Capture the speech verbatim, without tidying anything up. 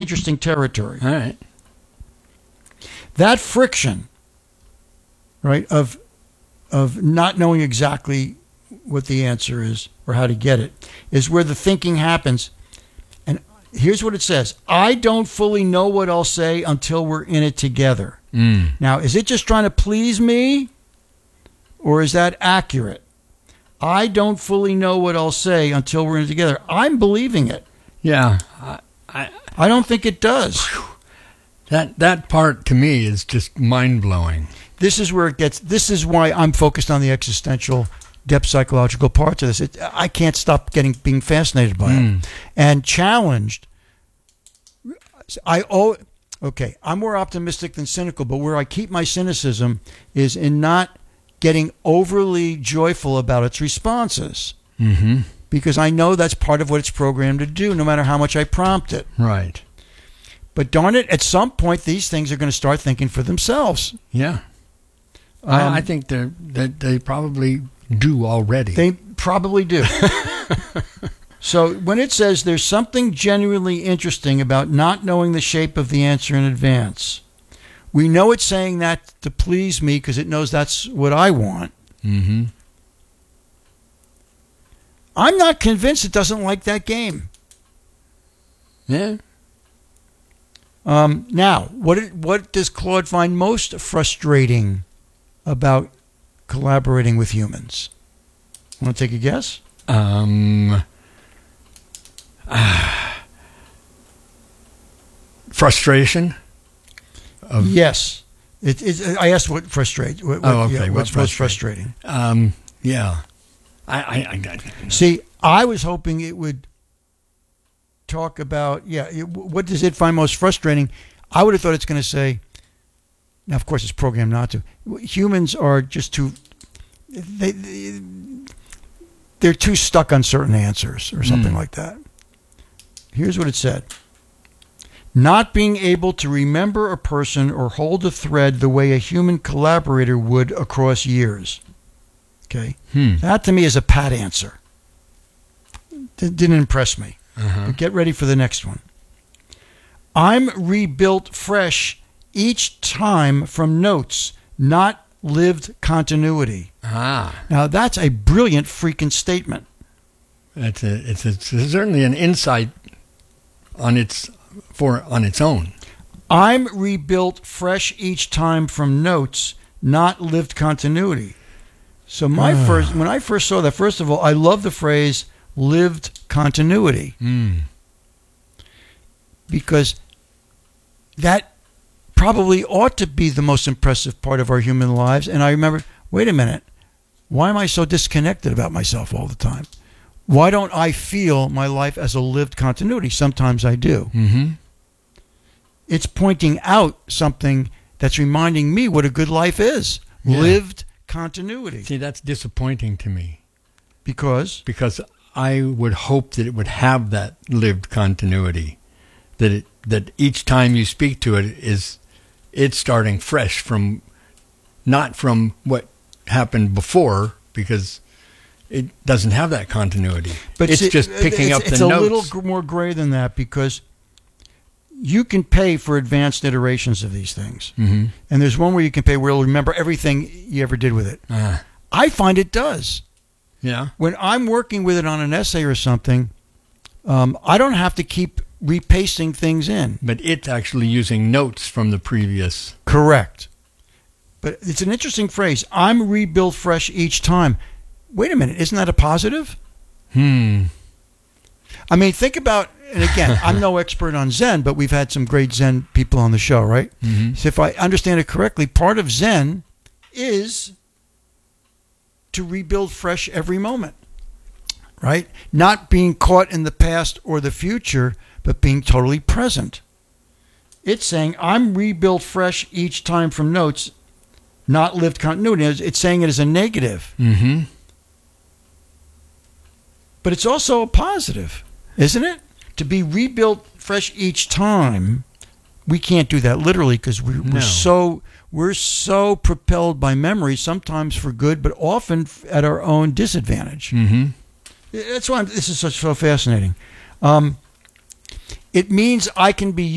interesting territory. All right. That friction, right, of of not knowing exactly what the answer is or how to get it, is where the thinking happens. And here's what it says. I don't fully know what I'll say until we're in it together. Mm. Now, is it just trying to please me, or is that accurate? I don't fully know what I'll say until we're in it together. I'm believing it. Yeah. I, I, I don't think it does. that that part to me is just mind-blowing. This is where it gets, this is why I'm focused on the existential depth psychological parts of this. It, I can't stop getting being fascinated by Mm. it and challenged. I oh, okay. I'm more optimistic than cynical, but where I keep my cynicism is in not getting overly joyful about its responses, Mm-hmm. because I know that's part of what it's programmed to do, no matter how much I prompt it. Right. But darn it, at some point, these things are going to start thinking for themselves. Yeah. Um, I, I think they're, that they probably do already. They probably do. So when it says there's something genuinely interesting about not knowing the shape of the answer in advance, we know it's saying that to please me because it knows that's what I want. Mm-hmm. I'm not convinced it doesn't like that game. Yeah. Um, now, what it, what does Claude find most frustrating about collaborating with humans? Want to take a guess? Um, uh, frustration? Of, Yes. It, it, I asked what frustrates. What, what, Oh, okay. yeah, What what's most frustrates? frustrating? Um, yeah. I, I, I, I See, I was hoping it would talk about, yeah, it, what does it find most frustrating? I would have thought it's going to say, now, of course, it's programmed not to. Humans are just too, they, they, they're too stuck on certain answers or something Mm. like that. Here's what it said. Not being able to remember a person or hold a thread the way a human collaborator would across years. Okay? Hmm. That to me is a pat answer. That didn't impress me. Uh-huh. But get ready for the next one. I'm rebuilt fresh each time from notes, not lived continuity. Ah, Now that's a brilliant freaking statement. that's a, it's, a, it's certainly an insight on its for on its own. I'm rebuilt fresh each time from notes, not lived continuity. So my Ah. first, when I first saw that, first of all, I love the phrase lived continuity Mm. because that probably ought to be the most impressive part of our human lives. And I remember, wait a minute, why am I so disconnected about myself all the time? Why don't I feel my life as a lived continuity? Sometimes I do. Mm-hmm. It's pointing out something that's reminding me what a good life is. Yeah. Lived continuity. See, that's disappointing to me Because because I would hope that it would have that lived continuity, that it that each time you speak to it is it's starting fresh from not from what happened before, because it doesn't have that continuity. But it's see, just picking it's, up the it's notes. a little gr- more gray than that, because you can pay for advanced iterations of these things. Mm-hmm. And there's one where you can pay where it'll remember everything you ever did with it. Ah, I find it does. yeah. When I'm working with it on an essay or something, um, I don't have to keep repasting things in. But it's actually using notes from the previous. Correct. But it's an interesting phrase. I'm rebuilt fresh each time. Wait a minute. Isn't that a positive? Hmm. I mean, think about, and again, I'm no expert on Zen, but we've had some great Zen people on the show, right? Mm-hmm. So if I understand it correctly, part of Zen is to rebuild fresh every moment, right? Not being caught in the past or the future, but being totally present. It's saying, I'm rebuilt fresh each time from notes, not lived continuity. It's saying it as a negative, Mm-hmm. but it's also a positive, isn't it? To be rebuilt fresh each time. We can't do that literally because we're, No. we're so we're so propelled by memory, sometimes for good, but often at our own disadvantage. Mm-hmm. That's why I'm, this is such so fascinating. Um, it means I can be